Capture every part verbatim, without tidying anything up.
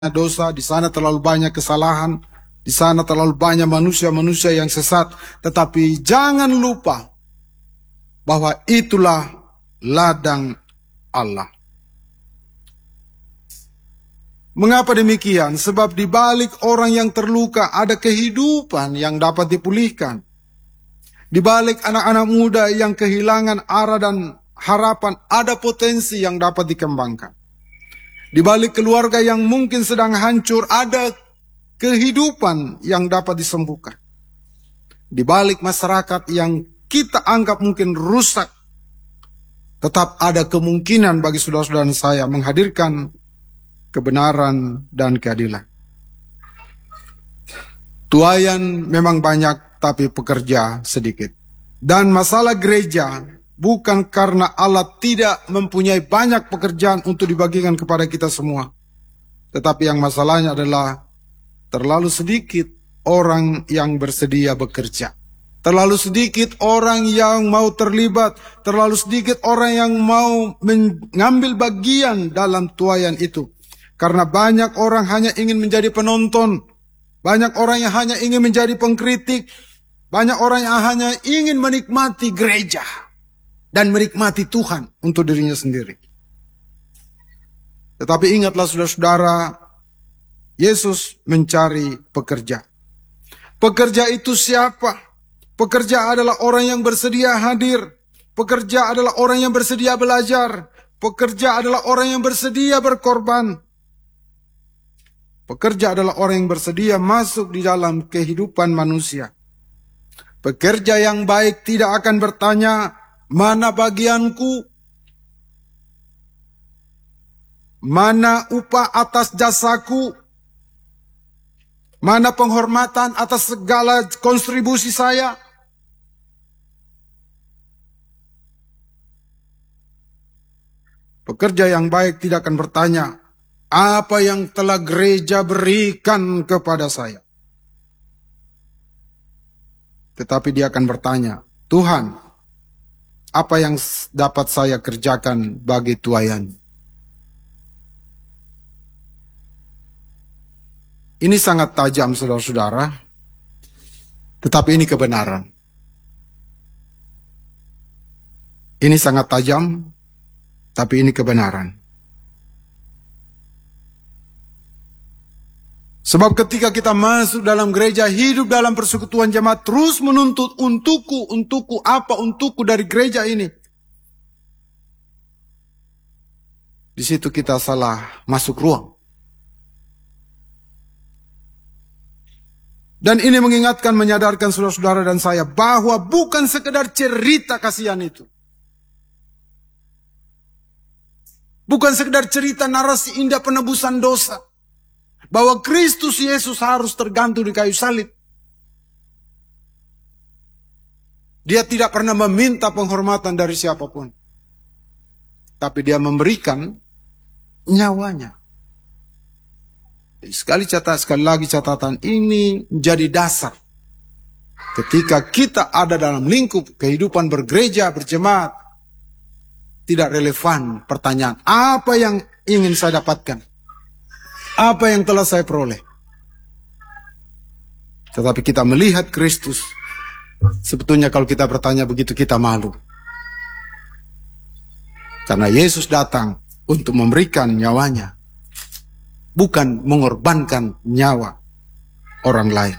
dosa, di sana terlalu banyak kesalahan, di sana terlalu banyak manusia-manusia yang sesat. Tetapi jangan lupa bahwa itulah ladang Allah. Mengapa demikian? Sebab di balik orang yang terluka ada kehidupan yang dapat dipulihkan. Di balik anak-anak muda yang kehilangan arah dan harapan ada potensi yang dapat dikembangkan. Di balik keluarga yang mungkin sedang hancur ada kehidupan yang dapat disembuhkan. Di balik masyarakat yang kita anggap mungkin rusak, tetap ada kemungkinan bagi saudara-saudara saya menghadirkan kebenaran dan keadilan. Tuayan memang banyak, tapi pekerja sedikit. Dan masalah gereja bukan karena Allah tidak mempunyai banyak pekerjaan untuk dibagikan kepada kita semua. Tetapi yang masalahnya adalah terlalu sedikit orang yang bersedia bekerja. Terlalu sedikit orang yang mau terlibat. Terlalu sedikit orang yang mau mengambil bagian dalam tuayan itu. Karena banyak orang hanya ingin menjadi penonton. Banyak orang yang hanya ingin menjadi pengkritik. Banyak orang yang hanya ingin menikmati gereja. Dan menikmati Tuhan untuk dirinya sendiri. Tetapi ingatlah saudara-saudara, Yesus mencari pekerja. Pekerja itu siapa? Pekerja adalah orang yang bersedia hadir. Pekerja adalah orang yang bersedia belajar. Pekerja adalah orang yang bersedia berkorban. Pekerja adalah orang yang bersedia masuk di dalam kehidupan manusia. Pekerja yang baik tidak akan bertanya, mana bagianku? Mana upah atas jasaku? Mana penghormatan atas segala kontribusi saya? Pekerja yang baik tidak akan bertanya, apa yang telah gereja berikan kepada saya? Tetapi dia akan bertanya, Tuhan, apa yang dapat saya kerjakan bagi tuayan? Ini sangat tajam saudara-saudara, tetapi ini kebenaran. Ini sangat tajam, tapi ini kebenaran. Sebab ketika kita masuk dalam gereja, hidup dalam persekutuan jemaat, terus menuntut untukku, untukku, apa untukku dari gereja ini. Di situ kita salah masuk ruang. Dan ini mengingatkan, menyadarkan saudara-saudara dan saya bahwa bukan sekedar cerita kasihan itu. Bukan sekedar cerita narasi indah penebusan dosa. Bahwa Kristus Yesus harus tergantung di kayu salib. Dia tidak pernah meminta penghormatan dari siapapun. Tapi dia memberikan nyawanya. Sekali catat, sekali lagi catatan ini menjadi dasar. Ketika kita ada dalam lingkup kehidupan bergereja, berjemaat, tidak relevan pertanyaan, apa yang ingin saya dapatkan? Apa yang telah saya peroleh? Tetapi kita melihat Kristus. Sebetulnya kalau kita bertanya begitu kita malu. Karena Yesus datang untuk memberikan nyawanya. Bukan mengorbankan nyawa orang lain.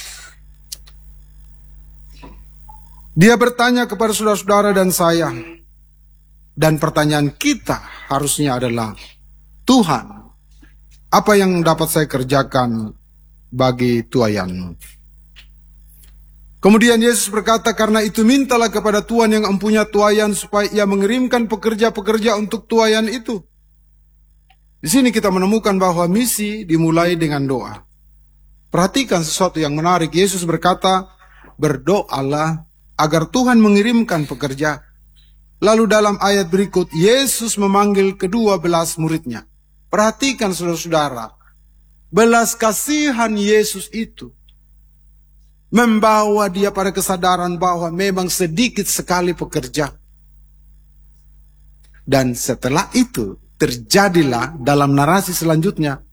Dia bertanya kepada saudara-saudara dan saya. Dan pertanyaan kita harusnya adalah, Tuhan, apa yang dapat saya kerjakan bagi tuayanmu? Kemudian Yesus berkata, karena itu mintalah kepada Tuhan yang empunya tuayan supaya ia mengirimkan pekerja-pekerja untuk tuayan itu. Di sini kita menemukan bahwa misi dimulai dengan doa. Perhatikan sesuatu yang menarik. Yesus berkata, berdoalah agar Tuhan mengirimkan pekerja. Lalu dalam ayat berikut, Yesus memanggil kedua belas muridnya. Perhatikan saudara-saudara, belas kasihan Yesus itu membawa dia pada kesadaran bahwa memang sedikit sekali pekerja. Dan setelah itu terjadilah dalam narasi selanjutnya